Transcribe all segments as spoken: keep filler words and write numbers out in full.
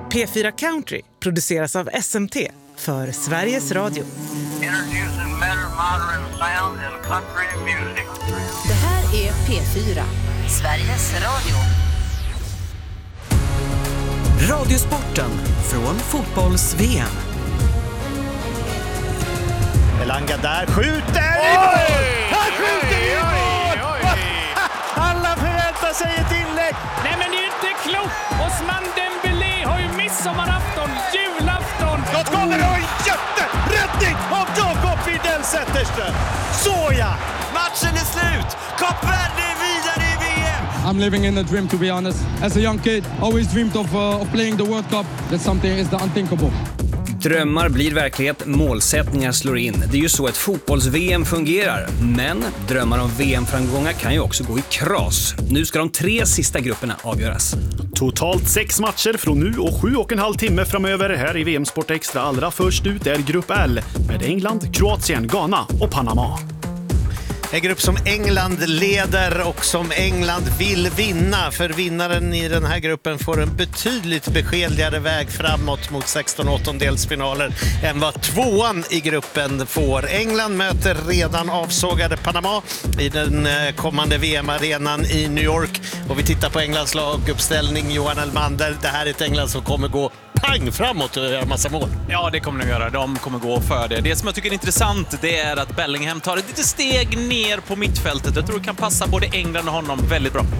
P fyra Country produceras av S M T för Sveriges Radio. Det här är P fyra, Sveriges Radio. Radiosporten från fotbolls-V M. Elanga där skjuter i mål! Han skjuter i mål! Alla förväntar sig ett inlägg. Nej, men det är ju inte klokt. Osman Dembélé har ju midsommarafton, julafton. Skott kommer och en jätteräddning av Jakob Widell Zetterström. Såja! Matchen är slut. Kap Verde är vidare i V M. I'm living in a dream, to be honest. As a young kid, always dreamed of, uh, of playing the World Cup. That's something is the unthinkable. Drömmar blir verklighet, målsättningar slår in. Det är ju så ett fotbolls-V M fungerar. Men drömmar om V M-framgångar kan ju också gå i kras. Nu ska de tre sista grupperna avgöras. Totalt sex matcher från nu och sju och en halv timme framöver här i V M Sport Extra. Allra först ut är grupp L med England, Kroatien, Ghana och Panama. En grupp som England leder och som England vill vinna. För vinnaren i den här gruppen får en betydligt beskedligare väg framåt mot sexton åttondelsfinaler än vad tvåan i gruppen får. England möter redan avsågade Panama i den kommande V M-arenan i New York. Och vi tittar på Englands laguppställning. Johan Elmander, det här är ett England som kommer gå pang framåt och göra massa mål. Ja, det kommer de göra. De kommer gå för det. Det som jag tycker är intressant, det är att Bellingham tar ett litet steg ner på mittfältet. Jag tror det kan passa både England och honom väldigt bra.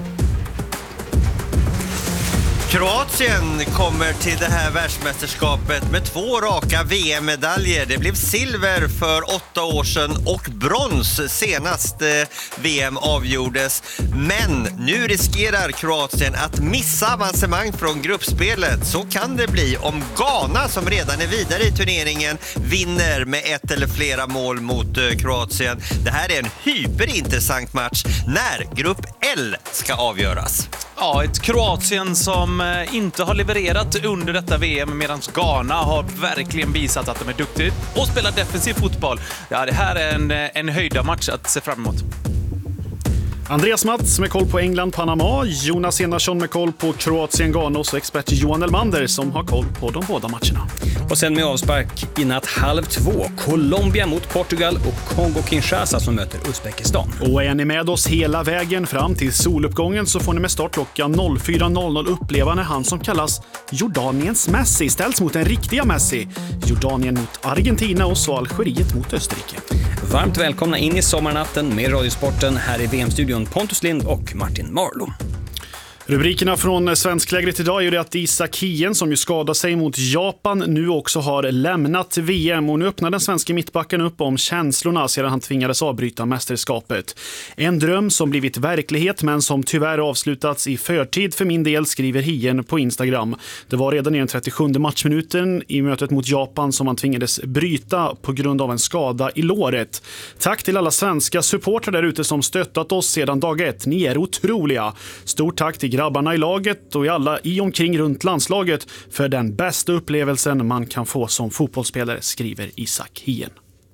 Kroatien kommer till det här världsmästerskapet med två raka V M-medaljer. Det blev silver för åtta år sedan och brons senast V M avgjordes. Men nu riskerar Kroatien att missa avancemang från gruppspelet. Så kan det bli om Ghana, som redan är vidare i turneringen, vinner med ett eller flera mål mot Kroatien. Det här är en hyperintressant match när grupp L ska avgöras. Ja, ett Kroatien som inte har levererat under detta V M, medan Ghana har verkligen visat att de är duktiga och spelar defensiv fotboll. Ja, det här är en, en höjda match att se fram emot. Andreas Mats med koll på England, Panama, Jonas Enarsson med koll på Kroatien, Ghana och expert Johan Elmander som har koll på de båda matcherna. Och sen med avspark i natt halv två, Colombia mot Portugal och Kongo-Kinshasa som möter Uzbekistan. Och är ni med oss hela vägen fram till soluppgången så får ni med start klockan fyra noll noll uppleva när han som kallas Jordaniens Messi ställs mot den riktiga Messi. Jordanien mot Argentina och så Algeriet mot Österrike. Varmt välkomna in i sommarnatten med Radiosporten här i V M-studion Pontus Lind och Martin Marlo. Rubrikerna från svensklägret idag är det att Isak Hien, som ju skadade sig mot Japan, nu också har lämnat V M. Och nu öppnar den svenska mittbacken upp om känslorna sedan han tvingades avbryta mästerskapet. En dröm som blivit verklighet men som tyvärr avslutats i förtid för min del, skriver Hien på Instagram. Det var redan i den trettiosjunde matchminuten i mötet mot Japan som han tvingades bryta på grund av en skada i låret. Tack till alla svenska supportrar där ute som stöttat oss sedan dag ett. Ni är otroliga. Stort tack till grabbarna i laget och i alla i omkring runt landslaget för den bästa upplevelsen man kan få som fotbollsspelare, skriver Isak Hien.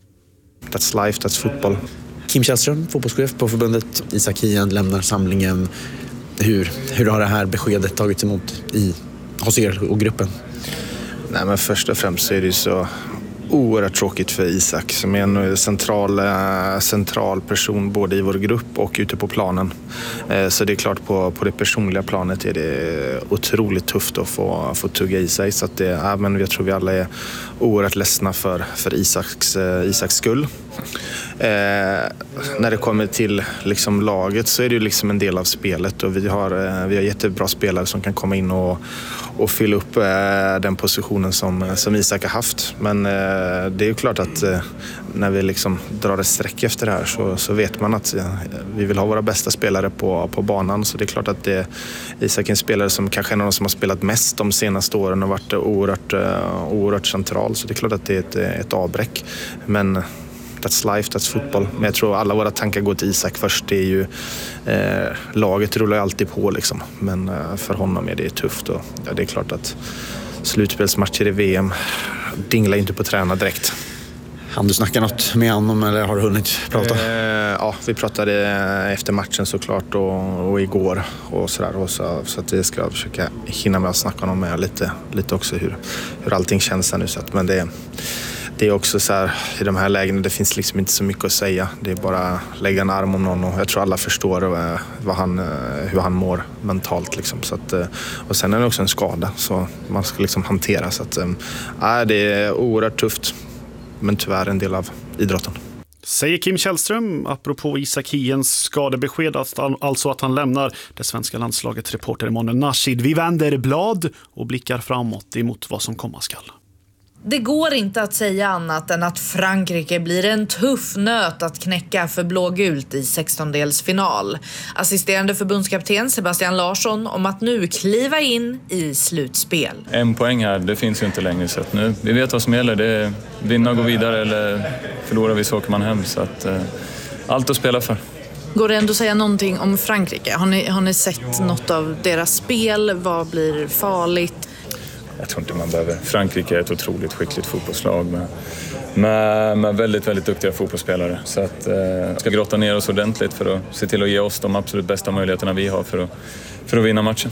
That's life, that's football. Kim Källström, fotbollschef på förbundet. Isak Hien lämnar samlingen. Hur, hur har det här beskedet tagits emot i, hos er och gruppen? Nej, men först och främst så är det så oerhört tråkigt för Isak som är en central, central person både i vår grupp och ute på planen. Så det är klart på, på det personliga planet är det otroligt tufft att få, få tugga i sig. Så att det, ja, men jag tror vi alla är oerhört ledsna för, för Isaks, Isaks skull. Eh, när det kommer till liksom laget så är det ju liksom en del av spelet och vi har, eh, vi har jättebra spelare som kan komma in och, och fylla upp eh, den positionen som, som Isak har haft. Men eh, det är ju klart att eh, när vi liksom drar ett streck efter det här så, så vet man att eh, vi vill ha våra bästa spelare på, på banan. Så det är klart att det, Isak är en spelare som kanske är en av de som har spelat mest de senaste åren och varit oerhört, eh, oerhört central. Så det är klart att det är ett, ett avbräck. Men that's life, that's football. Men jag tror alla våra tankar går till Isak först. Det är ju, eh, laget rullar ju alltid på liksom. Men eh, för honom är det tufft. Och, ja, det är klart att slutspelsmatcher i V M dinglar inte på träna direkt. Han du snacka något med honom eller har du hunnit prata? Eh, ja, vi pratade efter matchen såklart och, och igår och sådär. Och så, så att det ska jag försöka hinna med att snacka om med lite, lite också hur, hur allting känns här nu. Så att, men det, det är också så här, i de här lägena det finns liksom inte så mycket att säga. Det är bara lägga en arm om någon och jag tror alla förstår vad han, hur han mår mentalt. Liksom. Så att, och sen är det också en skada så man ska liksom hantera. Så att, äh, det är oerhört tufft. Men tyvärr en del av idrotten. Säger Kim Källström apropå Isak Hiens skadebesked, alltså att han lämnar det svenska landslaget. Reporter Emanuel Nasrid. Vi vänder blad och blickar framåt emot vad som komma skall. Det går inte att säga annat än att Frankrike blir en tuff nöt att knäcka för blågult i sextondelsfinal. Assisterande förbundskapten Sebastian Larsson om att nu kliva in i slutspel. En poäng här, det finns ju inte längre så att nu. Vi vet vad som gäller, det är vinna och gå vidare eller förlora vi så åker man hem. Så att, eh, allt att spela för. Går det ändå att säga någonting om Frankrike? Har ni, har ni sett något av deras spel? Vad blir farligt? Jag tror inte man behöver. Frankrike är ett otroligt skickligt fotbollslag med, med, med väldigt, väldigt duktiga fotbollsspelare. Så att eh, ska grotta ner oss ordentligt för att se till att ge oss de absolut bästa möjligheterna vi har för att, för att vinna matchen.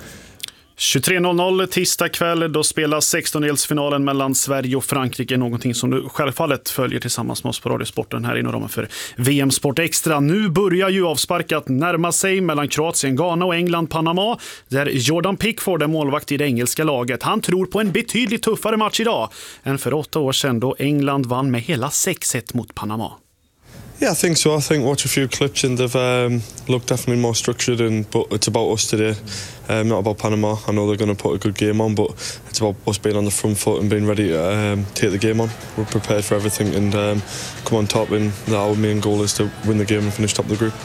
tjugotre noll noll tisdag kväll, då spelas sextondelsfinalen mellan Sverige och Frankrike, någonting som du självfallet följer tillsammans med oss på Radiosporten här inom ramen för V M Sport Extra. Nu börjar ju avsparkat närma sig mellan Kroatien, Ghana och England, Panama, där Jordan Pickford är målvakt i det engelska laget. Han tror på en betydligt tuffare match idag än för åtta år sedan då England vann med hela sex ett mot Panama. Yeah, I think so. I think watch a few clips and they've um, looked definitely more structured, and but it's about us today, um, not about Panama. I know they're going to put a good game on, but it's about us being on the front foot and being ready to um, take the game on. We're prepared for everything and um, come on top, and our main goal is to win the game and finish top of the group.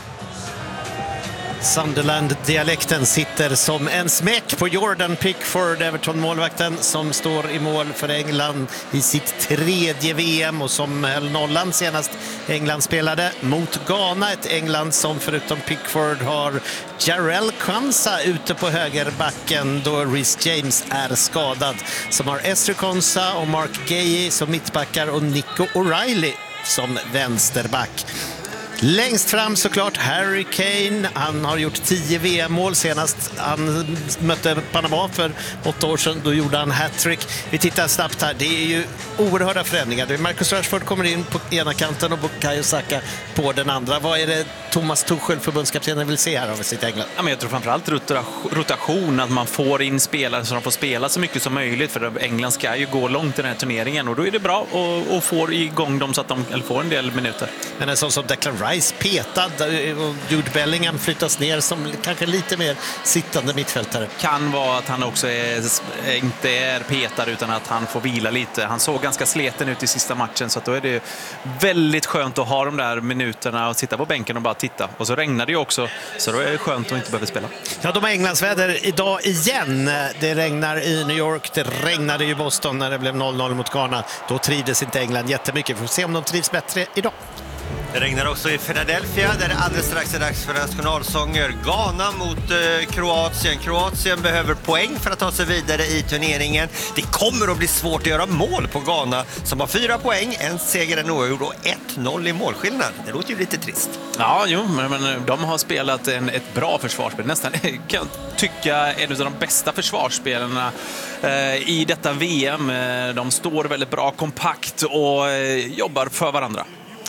Sunderland-dialekten sitter som en smäck på Jordan Pickford, Everton-målvakten som står i mål för England i sitt tredje V M och som höll nollan senast England spelade mot Ghana. Ett England som förutom Pickford har Jarell Quansah ute på högerbacken då Reece James är skadad. Som har Ezri Konsa och Mark Guehi som mittbackar och Nico O'Reilly som vänsterback. Längst fram såklart Harry Kane. Han har gjort tio V M-mål senast. Han mötte Panama för åtta år sedan. Då gjorde han hattrick. Vi tittar snabbt här. Det är ju oerhörda förändringar. Marcus Rashford kommer in på ena kanten och Bukayo Saka på den andra. Vad är det Thomas Tuchel, förbundskaptenen, vill se här av sitt England? Ja, men jag tror framförallt rotation. Att man får in spelare så de får spela så mycket som möjligt. För England ska ju gå långt i den här turneringen. Och då är det bra att få igång dem så att de eller får en del minuter. Men en sån som Declan Rice petad och Jude Bellingham flyttas ner som kanske lite mer sittande mittfältare. Kan vara att han också är, inte är petad utan att han får vila lite. Han såg ganska sleten ut i sista matchen så att då är det väldigt skönt att ha de där minuterna och sitta på bänken och bara titta. Och så regnar det ju också så då är det skönt att inte behöva spela. Ja, de har Englandsväder idag igen. Det regnar i New York, det regnade i Boston när det blev noll noll mot Ghana. Då trivdes inte England jättemycket. Vi får se om de trivs bättre idag. Det regnar också i Philadelphia där det alldeles strax är dags för nationalsånger. Ghana mot eh, Kroatien. Kroatien behöver poäng för att ta sig vidare i turneringen. Det kommer att bli svårt att göra mål på Ghana som har fyra poäng, en seger, en oavgjord och ett noll i målskillnad. Det låter ju lite trist. Ja, jo, men, men de har spelat en, ett bra försvarsspel. Nästan kan jag tycka en av de bästa försvarsspelarna eh, i detta V M. De står väldigt bra, kompakt och eh, jobbar för varandra.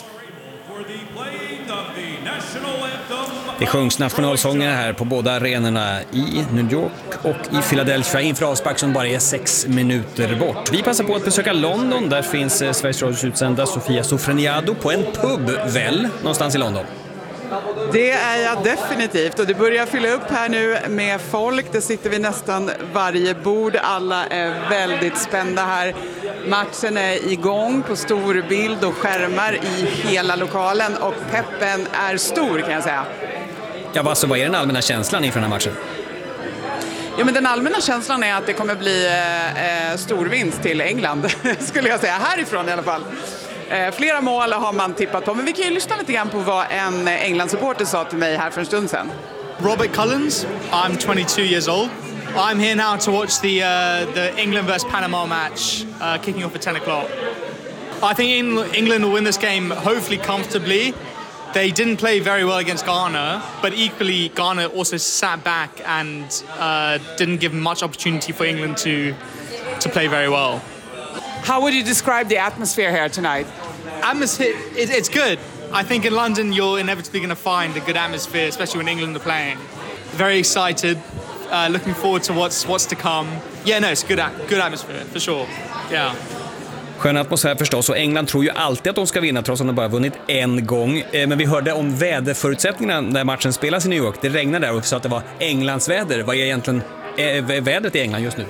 Det sjungs nationalsånger här på båda arenorna i New York och i Philadelphia inför avspark som bara är sex minuter bort. Vi passar på att besöka London. Där finns Sveriges Radios utsända Sofia Sofreniado på en pub, väl, någonstans i London. Det är jag definitivt och det börjar fylla upp här nu med folk. Det sitter vi nästan varje bord. Alla är väldigt spända här. Matchen är igång på stor bild och skärmar i hela lokalen och peppen är stor kan jag säga. Ja, alltså, vad är den allmänna känslan inför den här matchen? Ja, men den allmänna känslan är att det kommer bli eh, stor vinst till England skulle jag säga, härifrån i alla fall. Eh, flera mål har man tippat på, men vi kan ju lyssna lite grann på vad en England-supporter sa till mig här för en stund sedan. Robert Cullens, I'm twenty-two years old. I'm here now to watch the uh, the England versus Panama match uh, kicking off at ten o'clock. I think England will win this game hopefully comfortably. They didn't play very well against Ghana, but equally Ghana also sat back and uh, didn't give much opportunity for England to to play very well. How would you describe the atmosphere here tonight? Atmosphere, it, it's good. I think in London you're inevitably going to find a good atmosphere, especially when England are playing. Very excited, uh, looking forward to what's what's to come. Yeah, no, it's a good, good atmosphere for sure. Yeah. Skön atmosfär förstås, och England tror ju alltid att de ska vinna trots att de bara vunnit en gång. Men vi hörde om väderförutsättningarna när matchen spelas i New York. Det regnade där och sa att det var Englands väder. Vad är egentligen vädret i England just nu?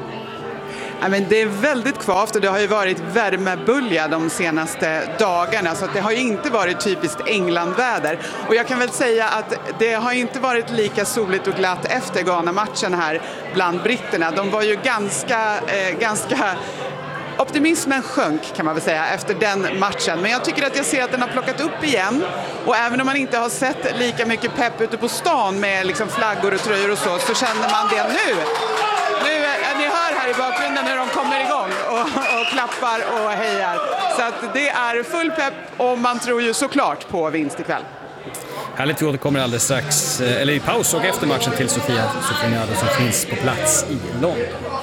Ja, men det är väldigt kvavt och det har ju varit värmebölja de senaste dagarna, så att det har ju inte varit typiskt Englandväder. Och jag kan väl säga att det har inte varit lika soligt och glatt efter Ghana-matchen här bland britterna. De var ju ganska, eh, ganska... Optimismen sjönk kan man väl säga efter den matchen. Men jag tycker att jag ser att den har plockat upp igen. Och även om man inte har sett lika mycket pepp ute på stan med liksom flaggor och tröjor och så, så känner man det nu. Nu ni hör här i bakgrunden hur de kommer igång och, och klappar och hejar. Så att det är full pepp och man tror ju såklart på vinst ikväll. Härligt, vi återkommer alldeles strax, eller i paus och efter matchen till Sofia Sofroniadou som finns på plats i London.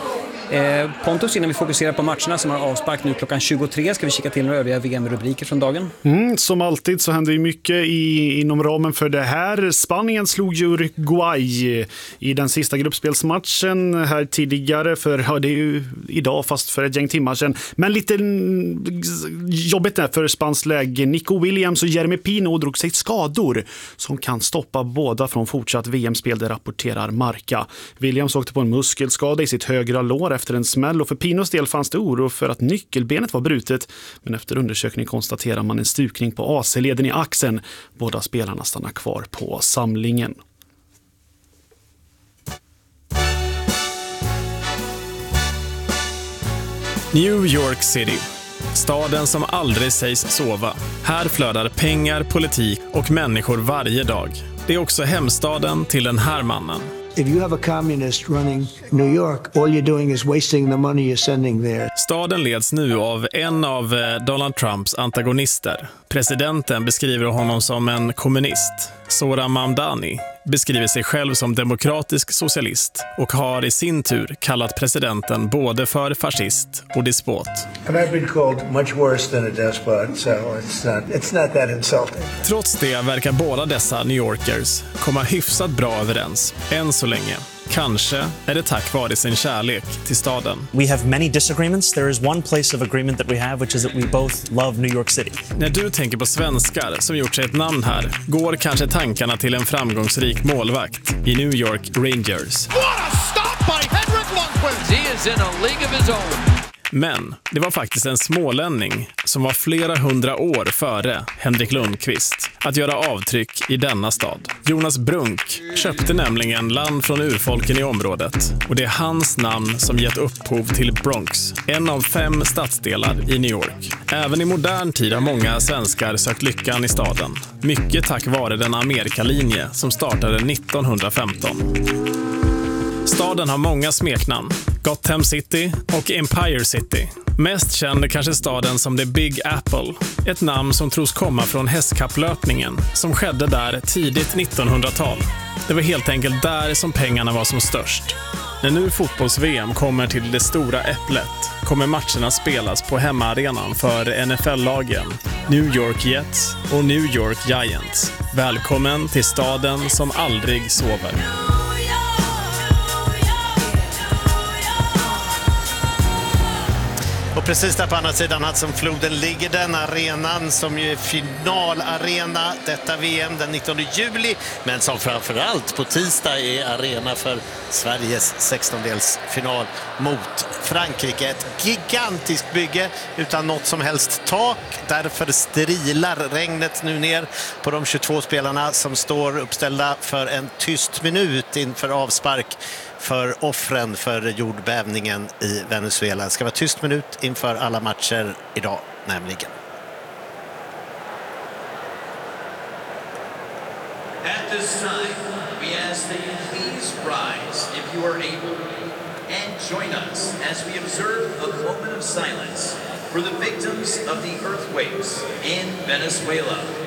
Eh, Pontus, innan vi fokuserar på matcherna som har avspark nu klockan tjugotre, ska vi kika till några övriga V M-rubriker från dagen. Mm, som alltid så händer ju mycket i, inom ramen för det här. Spanien slog ju Uruguay i den sista gruppspelsmatchen här tidigare, för ja, det är ju idag fast för ett gäng timmar sedan. Men lite jobbigt där för spanskt läge. Nico Williams och Jeremy Pino drog sig skador som kan stoppa båda från fortsatt V M-spel, det rapporterar Marca. Williams åkte på en muskelskada i sitt högra lår efter en smäll, och för Pinos del fanns det oro för att nyckelbenet var brutet, men efter undersökning konstaterar man en stukning på A C-leden i axeln. Båda spelarna stannar kvar på samlingen. New York City. Staden som aldrig sägs sova. Här flödar pengar, politik och människor varje dag. Det är också hemstaden till den här mannen. If you have a communist running New York, all you're doing is wasting the money you're sending there. Staden leds nu av en av Donald Trumps antagonister. Presidenten beskriver honom som en kommunist. Zohran Mamdani beskriver sig själv som demokratisk socialist och har i sin tur kallat presidenten både för fascist och despot. And I've been called much worse than a despot, so it's not, it's not that insulting. Trots det verkar båda dessa New Yorkers komma hyfsat bra överens, än så länge. Kanske är det tack vare sin kärlek till staden. We have many disagreements. There is one place of agreement that we have, which is that we both love New York City. När du tänker på svenskar som gjort sig ett namn här, går kanske tankarna till en framgångsrik målvakt i New York Rangers. What a stop by Henrik Lundqvist! He is in a league of his own. Men det var faktiskt en smålänning som var flera hundra år före Henrik Lundqvist att göra avtryck i denna stad. Jonas Brunk köpte nämligen land från urfolken i området, och det är hans namn som gett upphov till Bronx, en av fem stadsdelar i New York. Även i modern tid har många svenskar sökt lyckan i staden, mycket tack vare den Amerikalinje som startade nittonhundrafemton. Staden har många smeknamn. Gotham City och Empire City. Mest känd är kanske staden som The Big Apple. Ett namn som tros komma från hästkapplöpningen som skedde där tidigt nittonhundratal. Det var helt enkelt där som pengarna var som störst. När nu fotbolls-V M kommer till det stora äpplet kommer matcherna spelas på hemmaarenan för N F L-lagen New York Jets och New York Giants. Välkommen till staden som aldrig sover. Och precis där på andra sidan Hudsonfloden ligger den arenan som ju är finalarena detta V M den nittonde juli, men som framförallt på tisdag är arena för Sveriges sextondelsfinal mot Frankrike. Ett gigantiskt bygge utan något som helst tak. Därför strilar regnet nu ner på de tjugotvå spelarna som står uppställda för en tyst minut inför avspark för offren för jordbävningen i Venezuela. Det ska vara tyst minut inför alla matcher idag nämligen. At this time, we ask that you please rise if you are able and join us as we observe a moment of silence for the victims of the earthquakes in Venezuela.